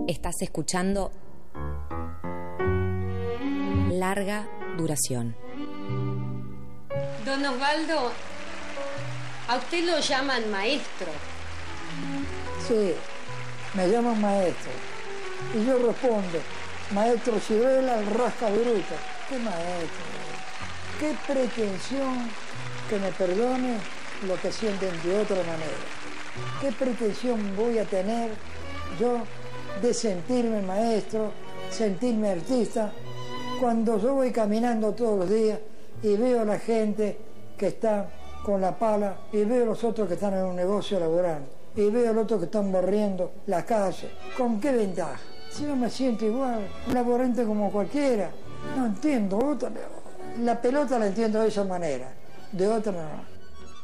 Estás escuchando Larga Duración. Don Osvaldo, a usted lo llaman maestro. Sí, me llaman maestro. Y yo respondo, maestro Ciruela, el rasca bruta. ¿Qué maestro? ¿Qué pretensión que me perdone lo que sienten de otra manera? ¿Qué pretensión voy a tener yo de sentirme maestro, sentirme artista, cuando yo voy caminando todos los días y veo a la gente que está con la pala y veo a los otros que están en un negocio laborando y veo a los otros que están barriendo la calle? ¿Con qué ventaja? Si yo me siento igual, un laborante como cualquiera, no entiendo, la pelota la entiendo de esa manera, de otra no.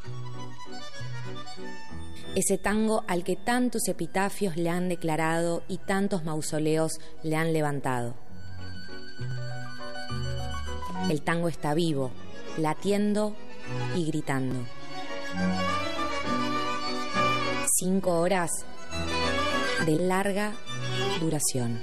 Ese tango al que tantos epitafios le han declarado y tantos mausoleos le han levantado. El tango está vivo, latiendo y gritando. 5 horas de larga duración.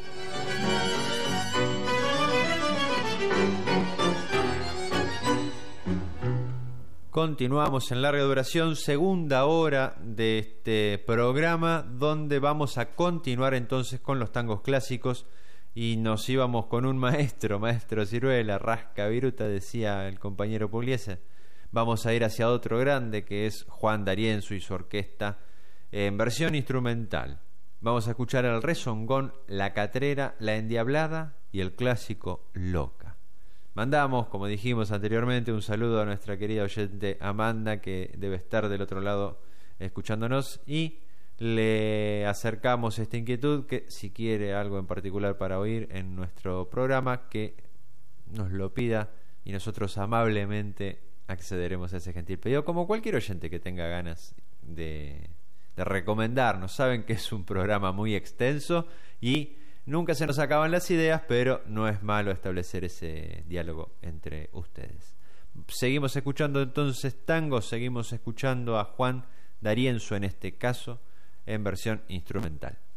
Continuamos en larga duración, segunda hora de este programa, donde vamos a continuar entonces con los tangos clásicos. Y nos íbamos con un maestro Ciruela, rasca viruta, decía el compañero Pugliese. Vamos a ir hacia otro grande, que es Juan D'Arienzo y su orquesta, en versión instrumental. Vamos a escuchar el rezongón, la catrera, la endiablada y el clásico Loca. Mandamos, como dijimos anteriormente, un saludo a nuestra querida oyente Amanda, que debe estar del otro lado escuchándonos, y le acercamos esta inquietud, que si quiere algo en particular para oír en nuestro programa, que nos lo pida y nosotros amablemente accederemos a ese gentil pedido, como cualquier oyente que tenga ganas de recomendarnos. Saben que es un programa muy extenso y nunca se nos acaban las ideas, pero no es malo establecer ese diálogo entre ustedes. Seguimos escuchando entonces tango, seguimos escuchando a Juan D'Arienzo en este caso, en versión instrumental.